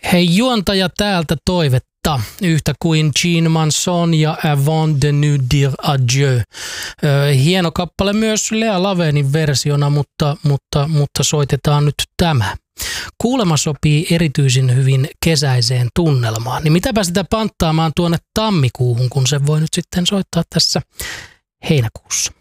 Hei, juontaja täältä toivetta, yhtä kuin Jean Manson ja Avant de nous dire adieu. Hieno kappale myös Lea Lavenin versiona, mutta soitetaan nyt tämä. Kuulema sopii erityisen hyvin kesäiseen tunnelmaan. Niin mitäpä sitä panttaamaan tuonne tammikuuhun, kun se voi nyt sitten soittaa tässä heinäkuussa.